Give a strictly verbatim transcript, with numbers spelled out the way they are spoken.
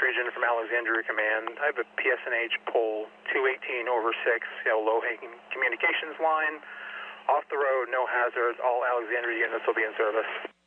Region from Alexandria Command. I have a P S N H pole two eighteen over six, you know, low-hanging communications line. Off the road, no hazards. All Alexandria units will be in service.